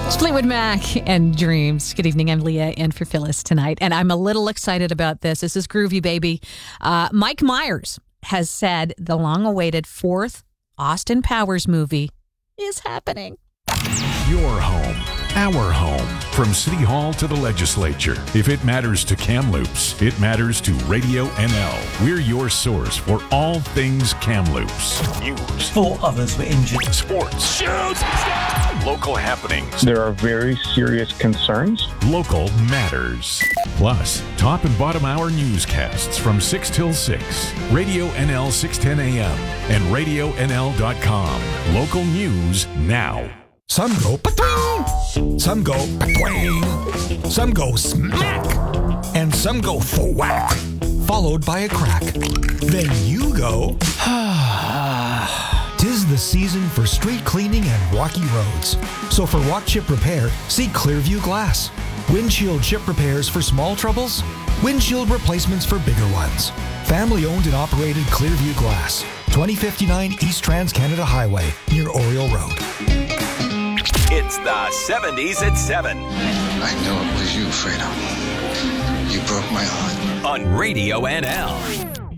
It's Fleetwood Mac and Dreams. Good evening, I'm Leah in for Phyllis tonight, and I'm a little excited about this. This is groovy, baby. Mike Myers has said the long-awaited fourth Austin Powers movie is happening. Your home, our home, from City Hall to the legislature. If it matters to Kamloops, it matters to Radio NL. We're your source for all things Kamloops. News. 4 others were injured. Sports. Shoot! Local happenings. There are very serious concerns. Local matters. Plus, top and bottom hour newscasts from 6 till 6. Radio NL 610 AM and RadioNL.com. Local news now. Some go pa-twing, some go pa-twing, some go smack, and some go thwack, followed by a crack. Then you go, tis the season for street cleaning and rocky roads. So for rock chip repair, see Clearview Glass. Windshield chip repairs for small troubles, windshield replacements for bigger ones. Family owned and operated Clearview Glass, 2059 East Trans-Canada Highway, near Oriole Road. It's the 70s at 7. I know it was you, Fredo. You broke my heart. On Radio NL.